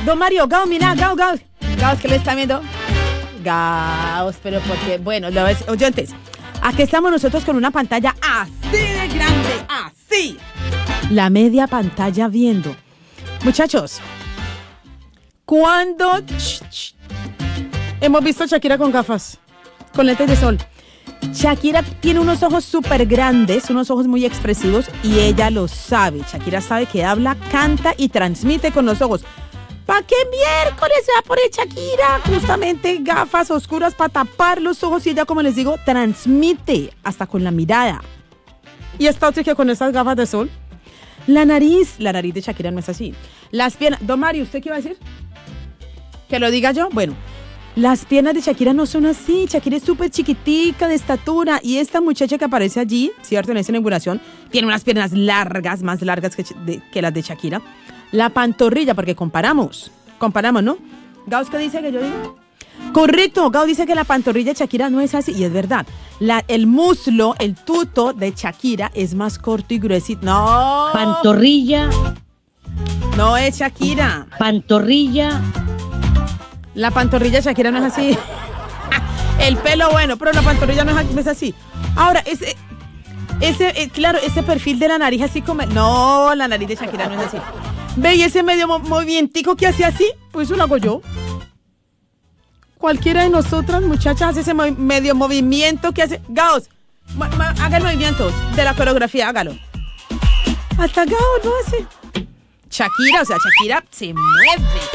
Don Mario, Gao, mira, Gao, ¿qué le está viendo? Gao, pero porque, bueno, oyentes, aquí estamos nosotros con una pantalla así de grande, así. La media pantalla viendo. Muchachos, ¿cuándo hemos visto a Shakira con gafas, con lentes de sol? Shakira tiene unos ojos súper grandes, unos ojos muy expresivos y ella lo sabe. Shakira sabe que habla, canta y transmite con los ojos. ¿Para qué miércoles se va a poner Shakira? Justamente gafas oscuras para tapar los ojos y ella, como les digo, transmite hasta con la mirada. Y esta otra que con esas gafas de sol. La nariz de Shakira no es así. Las piernas, Don Mario, ¿usted qué iba a decir? ¿Que lo diga yo? Bueno, las piernas de Shakira no son así. Shakira es súper chiquitica de estatura y esta muchacha que aparece allí, ¿cierto? En esa inauguración, tiene unas piernas largas, más largas que las de Shakira. La pantorrilla, porque comparamos, ¿no? Gauss, ¿qué dice que yo digo? Correcto, Gauss dice que la pantorrilla de Shakira no es así, y es verdad. El muslo, el tuto de Shakira es más corto y gruesito. No. Pantorrilla. No es Shakira. Pantorrilla. La pantorrilla de Shakira no es así. El pelo, bueno, pero la pantorrilla no es así. Ahora, claro, ese perfil de la nariz así como... No, la nariz de Shakira no es así. Ve, y ese medio movimientico que hace así, pues eso lo hago yo. Cualquiera de nosotras, muchachas, hace ese medio movimiento que hace... Gauss, haga el movimiento de la coreografía, hágalo. Hasta Gauss lo hace. Shakira, o sea, Shakira se mueve.